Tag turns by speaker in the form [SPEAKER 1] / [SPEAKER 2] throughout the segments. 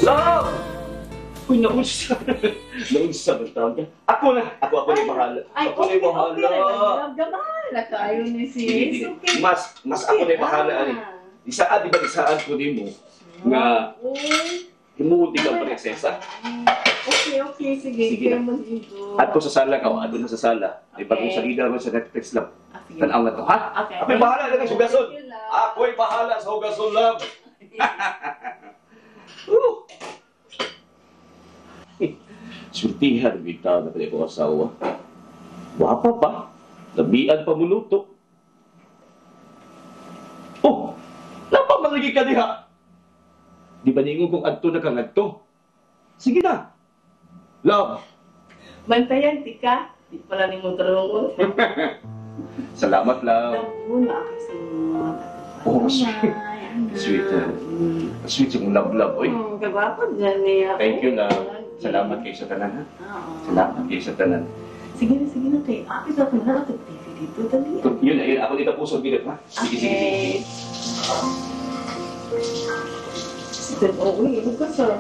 [SPEAKER 1] Love! Uy, naunsa. Naunsa ba tawag ka? Ako na yung bahala.
[SPEAKER 2] Ay,
[SPEAKER 1] Ako na yung bahala.
[SPEAKER 2] okay. Gamahala ka. Ayaw ni sis.
[SPEAKER 1] Hindi.
[SPEAKER 2] Okay.
[SPEAKER 1] Mas ako na yung bahala. Ari. Isaan, di ba isaan ko din mo? Nga, himuti kang prinsesa.
[SPEAKER 2] Okay. Sige.
[SPEAKER 1] Sige na. At ko sa sala ka, ato na sa sala. Ay bagong salida mo sa Netflix lang.
[SPEAKER 2] Sige.
[SPEAKER 1] Tanaw na to, ha?
[SPEAKER 2] Okay.
[SPEAKER 1] Ako'y bahala na sa hugason.
[SPEAKER 2] Thank you, love.
[SPEAKER 1] Ako'y bahala sa hugason, love. Surtihan, bitaw na pala ko asawa. Wapa pa. Labian pa muluto. Oh! Lapa malagi ka diha. Di ba ningon kung adto na kang adto? Sige na. Love.
[SPEAKER 2] Bantayan, tika. Di pala ni mo tarungon.
[SPEAKER 1] Salamat, love.
[SPEAKER 2] Muna ako sa mga
[SPEAKER 1] Oh, sweet. Sweet. Sweet yung love, oy.
[SPEAKER 2] Kagwapo dyan niya.
[SPEAKER 1] Thank you, love. Salamat kayo sa tanan, ha? Salamat kayo sa tanan.
[SPEAKER 2] Sige na kayo. Akit ako na ako TV dito. Dali.
[SPEAKER 1] Yun, ako dito puso bilit, ha? Sige.
[SPEAKER 2] Uy, huwag ka sir.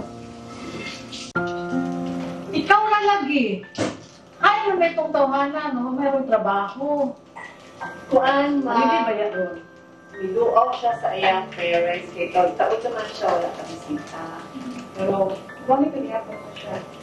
[SPEAKER 2] Ikaw na lagi. Ay, may itong tawhana, no? Mayroong trabaho.
[SPEAKER 3] Kuan,
[SPEAKER 2] Hindi
[SPEAKER 3] ma.
[SPEAKER 2] ba yan?
[SPEAKER 3] Niluaw siya sa iyang parents. Kaya taon naman siya, wala ka bisita. Pero, bali ka niya po siya.